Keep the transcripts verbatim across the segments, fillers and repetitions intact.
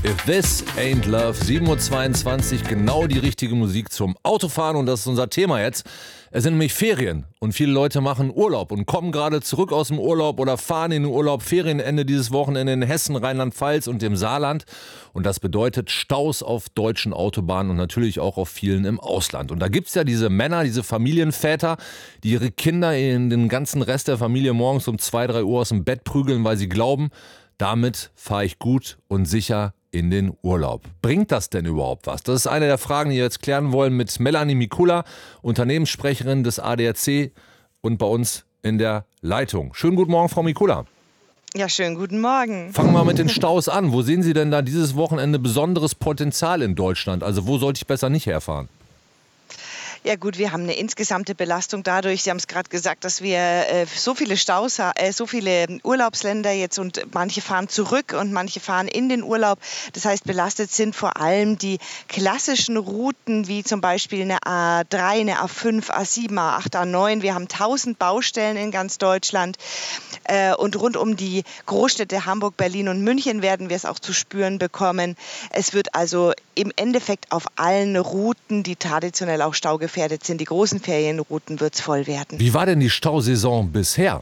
If This Ain't Love, sieben Uhr zweiundzwanzig, genau die richtige Musik zum Autofahren und das ist unser Thema jetzt. Es sind nämlich Ferien und viele Leute machen Urlaub und kommen gerade zurück aus dem Urlaub oder fahren in den Urlaub. Ferienende dieses Wochenende in Hessen, Rheinland-Pfalz und dem Saarland und das bedeutet Staus auf deutschen Autobahnen und natürlich auch auf vielen im Ausland. Und da gibt es ja diese Männer, diese Familienväter, die ihre Kinder in den ganzen Rest der Familie morgens um zwei, drei Uhr aus dem Bett prügeln, weil sie glauben, damit fahre ich gut und sicher in den Urlaub. Bringt das denn überhaupt was? Das ist eine der Fragen, die wir jetzt klären wollen mit Melanie Mikula, Unternehmenssprecherin des A D A C und bei uns in der Leitung. Schönen guten Morgen, Frau Mikula. Ja, schönen guten Morgen. Fangen wir mit den Staus an. Wo sehen Sie denn da dieses Wochenende besonderes Potenzial in Deutschland? Also wo sollte ich besser nicht herfahren? Ja gut, wir haben eine insgesamte Belastung dadurch, Sie haben es gerade gesagt, dass wir äh, so viele Staus, äh, so viele Urlaubsländer jetzt und manche fahren zurück und manche fahren in den Urlaub. Das heißt, belastet sind vor allem die klassischen Routen, wie zum Beispiel eine A drei, eine A fünf, A sieben, A acht, A neun. Wir haben tausend Baustellen in ganz Deutschland äh, und rund um die Großstädte Hamburg, Berlin und München werden wir es auch zu spüren bekommen. Es wird also im Endeffekt auf allen Routen, die traditionell auch staugefährdet sind, die großen Ferienrouten, wird es voll werden. Wie war denn die Stausaison bisher?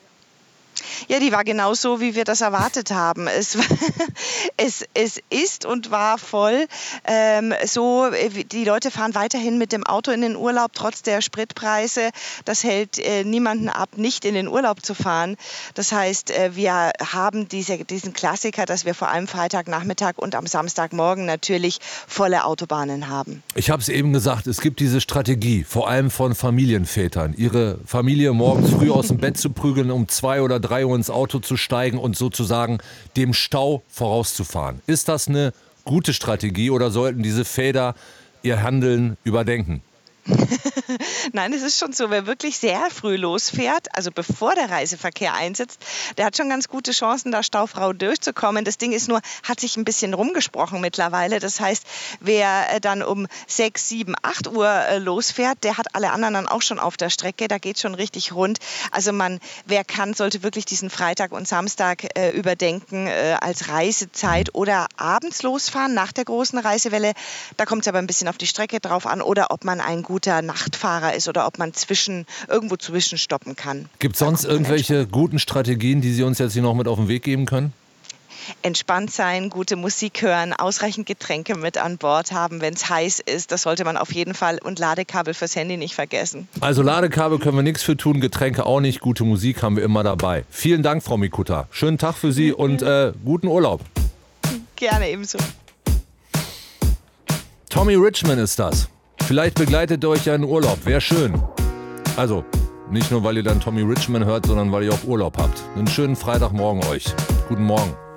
Ja, die war genauso, wie wir das erwartet haben. Es, es, es ist und war voll. Ähm, so, die Leute fahren weiterhin mit dem Auto in den Urlaub, trotz der Spritpreise. Das hält äh, niemanden ab, nicht in den Urlaub zu fahren. Das heißt, äh, wir haben diese, diesen Klassiker, dass wir vor allem Freitagnachmittag und am Samstagmorgen natürlich volle Autobahnen haben. Ich habe es eben gesagt, es gibt diese Strategie, vor allem von Familienvätern, ihre Familie morgens früh aus dem Bett zu prügeln, um zwei oder drei Uhr ins Auto zu steigen und sozusagen dem Stau vorauszufahren. Ist das eine gute Strategie oder sollten diese Väter ihr Handeln überdenken? Nein, es ist schon so, wer wirklich sehr früh losfährt, also bevor der Reiseverkehr einsetzt, der hat schon ganz gute Chancen, da staufrau durchzukommen. Das Ding ist nur, hat sich ein bisschen rumgesprochen mittlerweile. Das heißt, wer dann um sechs, sieben, acht Uhr losfährt, der hat alle anderen dann auch schon auf der Strecke. Da geht es schon richtig rund. Also man, wer kann, sollte wirklich diesen Freitag und Samstag äh, überdenken äh, als Reisezeit oder abends losfahren nach der großen Reisewelle. Da kommt es aber ein bisschen auf die Strecke drauf an oder ob man ein guter Nachtfahrer ist oder ob man zwischen irgendwo zwischenstoppen kann. Gibt es sonst irgendwelche guten Strategien, die Sie uns jetzt hier noch mit auf den Weg geben können? Entspannt sein, gute Musik hören, ausreichend Getränke mit an Bord haben, wenn es heiß ist. Das sollte man auf jeden Fall und Ladekabel fürs Handy nicht vergessen. Also Ladekabel können wir nichts für tun, Getränke auch nicht. Gute Musik haben wir immer dabei. Vielen Dank, Frau Mikula. Schönen Tag für Sie und äh, guten Urlaub. Gerne ebenso. Tommy Richman ist das. Vielleicht begleitet ihr euch ja in Urlaub. Wäre schön. Also, nicht nur, weil ihr dann Tommy Richman hört, sondern weil ihr auch Urlaub habt. Einen schönen Freitagmorgen euch. Guten Morgen.